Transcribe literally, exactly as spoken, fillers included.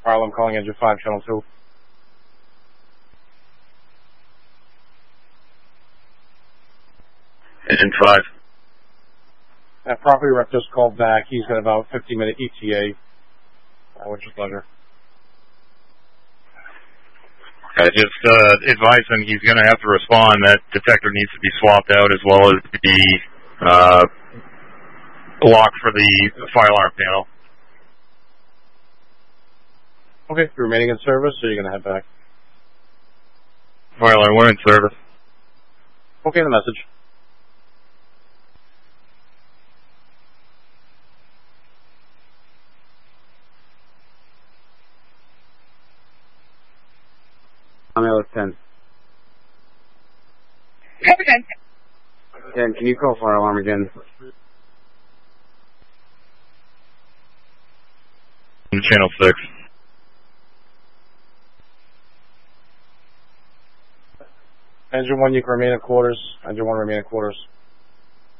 Harlem calling engine five, channel two. Engine five. That property rep just called back. He's got about fifty minute E T A. Uh, with your pleasure. I just uh, advise him he's going to have to respond. That detector needs to be swapped out as well as the uh, lock for the fire alarm panel. Okay, you're remaining in service, or you're going to head back? Fire alarm, we're in service. Okay, the message. I'm L S ten. ten, can you call fire alarm again? Channel six. Engine one, you can remain in quarters. Engine one, remain in quarters.